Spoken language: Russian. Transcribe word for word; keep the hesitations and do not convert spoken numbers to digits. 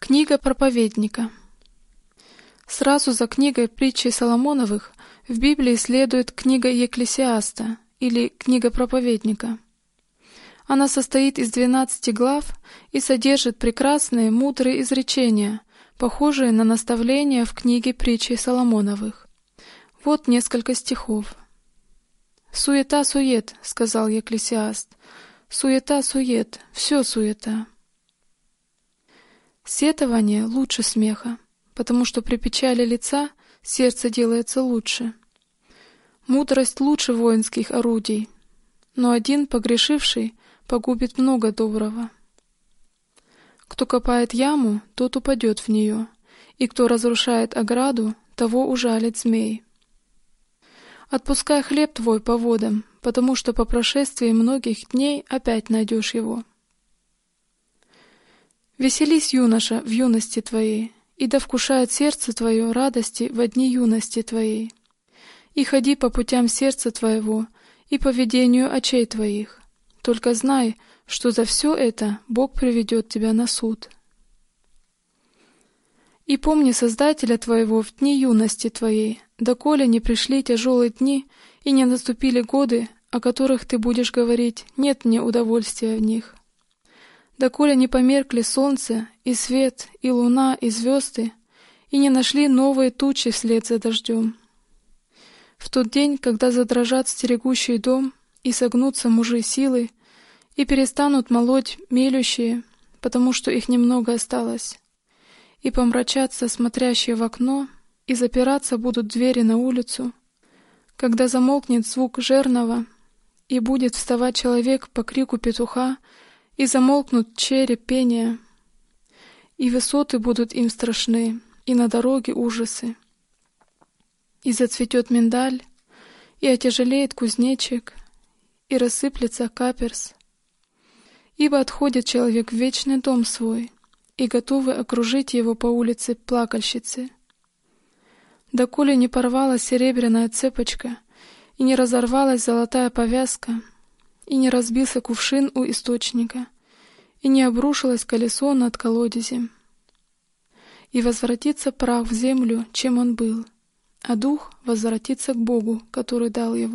Книга проповедника. Сразу за книгой притчей Соломоновых в Библии следует книга Екклесиаста или книга проповедника. Она состоит из двенадцати глав и содержит прекрасные, мудрые изречения, похожие на наставления в книге притчей Соломоновых. Вот несколько стихов. «Суета-сует», — сказал Екклесиаст, — «суета-сует, все суета». Сетование лучше смеха, потому что при печали лица сердце делается лучше. Мудрость лучше воинских орудий, но один погрешивший погубит много доброго. Кто копает яму, тот упадет в нее, и кто разрушает ограду, того ужалит змей. Отпускай хлеб твой по водам, потому что по прошествии многих дней опять найдешь его. Веселись, юноша, в юности твоей, и да вкушает сердце твое радости во дни юности твоей. И ходи по путям сердца твоего и по ведению очей твоих. Только знай, что за все это Бог приведет тебя на суд. И помни Создателя твоего в дни юности твоей, доколе не пришли тяжелые дни и не наступили годы, о которых ты будешь говорить: нет мне удовольствия в них. Доколе не померкли солнце, и свет, и луна, и звезды, и не нашли новые тучи вслед за дождем. В тот день, когда задрожат стерегущий дом, и согнутся мужи силы, и перестанут молоть мелющие, потому что их немного осталось, и помрачатся смотрящие в окно, и запираться будут двери на улицу, когда замолкнет звук жернова, и будет вставать человек по крику петуха, и замолкнут череп пения, и высоты будут им страшны, и на дороге ужасы. И зацветет миндаль, и отяжелеет кузнечик, и рассыплется каперс. Ибо отходит человек в вечный дом свой, и готовы окружить его по улице плакальщицы. Доколе не порвалась серебряная цепочка, и не разорвалась золотая повязка, и не разбился кувшин у источника, и не обрушилось колесо над колодезем. И возвратится прах в землю, чем он был, а дух возвратится к Богу, который дал его.